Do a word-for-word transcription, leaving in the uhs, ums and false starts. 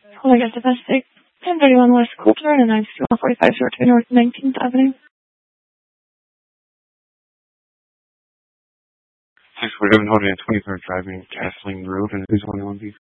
Calling a domestic, ten thirty-one West Coulter, and I'm one forty-five zero two North nineteenth Avenue. six forty-seven holding at twenty-third driving, Gasoline Road, and who's on the one B?